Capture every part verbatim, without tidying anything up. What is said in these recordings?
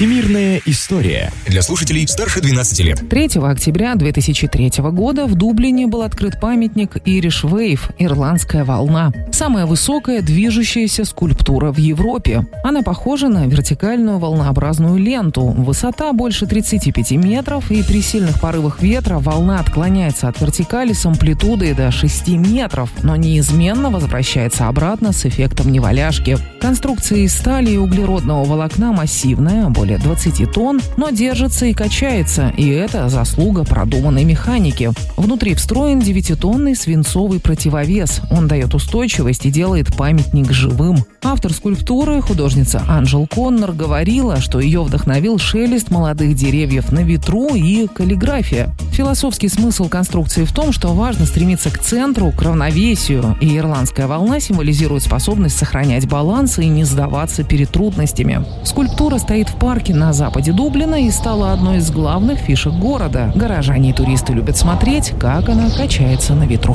Всемирная история. Для слушателей старше двенадцати лет. третьего октября две тысячи третьего года в Дублине был открыт памятник Irish Wave – «Ирландская волна». Самая высокая движущаяся скульптура в Европе. Она похожа на вертикальную волнообразную ленту. Высота больше тридцати пяти метров, и при сильных порывах ветра волна отклоняется от вертикали с амплитудой до шести метров, но неизменно возвращается обратно с эффектом неваляшки. Конструкция из стали и углеродного волокна массивная, более двадцати тонн, но держится и качается, и это заслуга продуманной механики. Внутри встроен девятитонный свинцовый противовес. Он дает устойчивость и делает памятник живым. Автор скульптуры, художница Анжел Коннор, говорила, что ее вдохновил шелест молодых деревьев на ветру и каллиграфия. Философский смысл конструкции в том, что важно стремиться к центру, к равновесию, и ирландская волна символизирует способность сохранять баланс и не сдаваться перед трудностями. Скульптура стоит в парке на западе Дублина и стала одной из главных фишек города. Горожане и туристы любят смотреть, как она качается на ветру.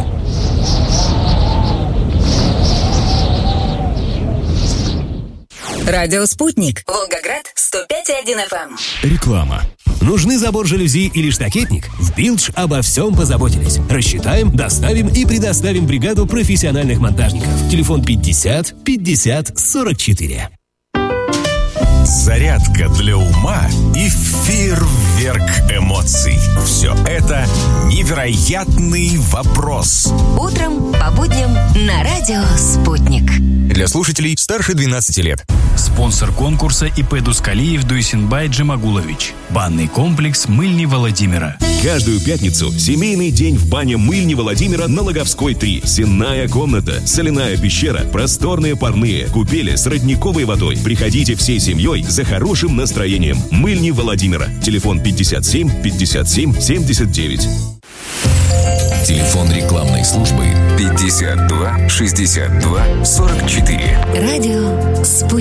Радио «Спутник». Волгоград, сто пять и один эф эм. Реклама. Нужны забор жалюзи или штакетник? В Билдж обо всем позаботились. Рассчитаем, доставим и предоставим бригаду профессиональных монтажников. Телефон пятьдесят пятьдесят сорок четыре. Зарядка для ума и фейерверк эмоций. Все это невероятный вопрос. Утром по будням на радио «Спутник». Для слушателей старше двенадцати лет. Спонсор конкурса ИП Дускалиев Дуйсенбай Джамагулович. Банный комплекс Мыльни Владимира. Каждую пятницу семейный день в бане Мыльни Владимира на Логовской три. Сенная комната, соляная пещера, просторные парные, купели с родниковой водой. Приходите всей семьей за хорошим настроением. Мыльни Владимира. Телефон пятьдесят семь пятьдесят семь семьдесят девять. Телефон рекламной службы пятьдесят два шестьдесят два сорок четыре. Радио «Спутник».